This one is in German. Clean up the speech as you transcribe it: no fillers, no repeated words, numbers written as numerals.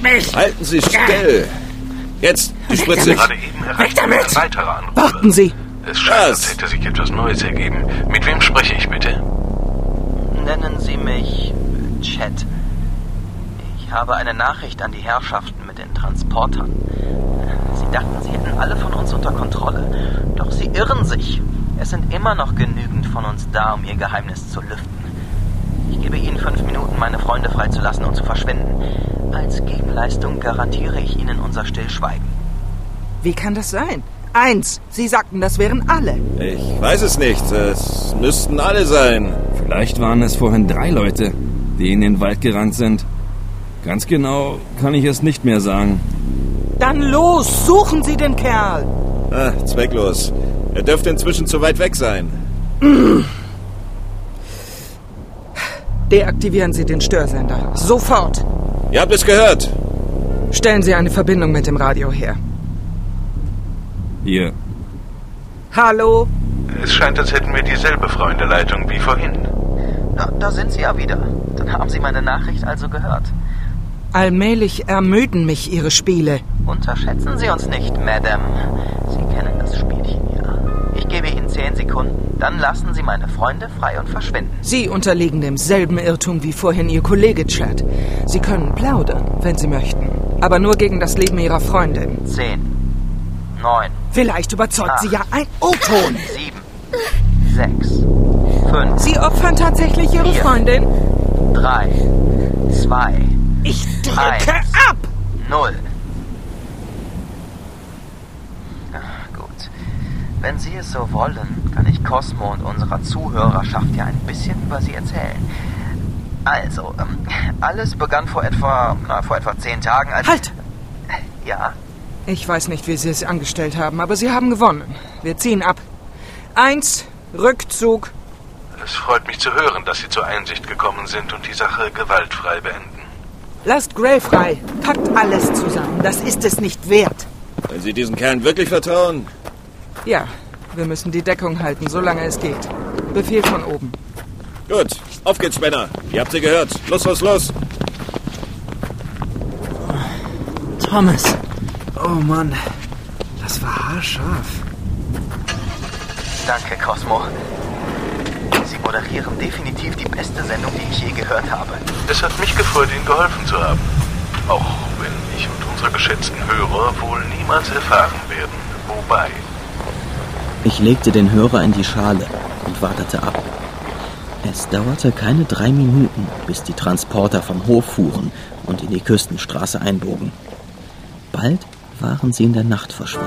mich! Halten Sie still! Jetzt, die Spritze! Gerade eben erreicht ein weiterer Anrufer. Warten Sie! Es scheint, als hätte sich etwas Neues ergeben. Mit wem spreche ich bitte? Nennen Sie mich Chet. Ich habe eine Nachricht an die Herrschaften mit den Transportern. Sie dachten, sie hätten alle von uns unter Kontrolle. Doch sie irren sich. Es sind immer noch genügend von uns da, um ihr Geheimnis zu lüften. Ich gebe Ihnen 5 Minuten, meine Freunde freizulassen und zu verschwinden. Als Gegenleistung garantiere ich Ihnen unser Stillschweigen. Wie kann das sein? 1, Sie sagten, das wären alle. Ich weiß es nicht. Es müssten alle sein. Vielleicht waren es vorhin 3 Leute, die in den Wald gerannt sind. Ganz genau kann ich es nicht mehr sagen. Dann los, suchen Sie den Kerl. Zwecklos. Er dürfte inzwischen zu weit weg sein. Deaktivieren Sie den Störsender. Sofort. Ihr habt es gehört. Stellen Sie eine Verbindung mit dem Radio her. Hier. Hallo? Es scheint, als hätten wir dieselbe Frau in der Leitung wie vorhin. Na, da sind Sie ja wieder. Dann haben Sie meine Nachricht also gehört. Allmählich ermüden mich Ihre Spiele. Unterschätzen Sie uns nicht, Madame. Sie kennen das Spielchen ja. Ich gebe Ihnen 10 Sekunden. Dann lassen Sie meine Freunde frei und verschwinden. Sie unterliegen demselben Irrtum wie vorhin Ihr Kollege Chad. Sie können plaudern, wenn Sie möchten. Aber nur gegen das Leben Ihrer Freundin. 10, 9, Vielleicht überzeugt Sie ja ein O-Ton. 7, 6, 5, Sie opfern tatsächlich Ihre 4. Freundin? 3, 2, Ich drücke 1. ab! 0. Gut. Wenn Sie es so wollen, kann ich Cosmo und unserer Zuhörerschaft ja ein bisschen über Sie erzählen. Also, alles begann vor etwa 10 Tagen, als... Halt! Ja? Ich weiß nicht, wie Sie es angestellt haben, aber Sie haben gewonnen. Wir ziehen ab. 1, Rückzug. Es freut mich zu hören, dass Sie zur Einsicht gekommen sind und die Sache gewaltfrei beenden. Lasst Gray frei. Packt alles zusammen. Das ist es nicht wert. Wenn Sie diesen Kerlen wirklich vertrauen? Ja, wir müssen die Deckung halten, solange es geht. Befehl von oben. Gut, auf geht's, Männer. Ihr habt sie gehört. Los. Thomas. Oh Mann, das war haarscharf. Danke, Cosmo. Sie moderieren definitiv die beste Sendung, die ich je gehört habe. Es hat mich gefreut, Ihnen geholfen zu haben. Auch wenn ich und unsere geschätzten Hörer wohl niemals erfahren werden, wobei. Ich legte den Hörer in die Schale und wartete ab. Es dauerte keine 3 Minuten, bis die Transporter vom Hof fuhren und in die Küstenstraße einbogen. Bald waren sie in der Nacht verschwunden.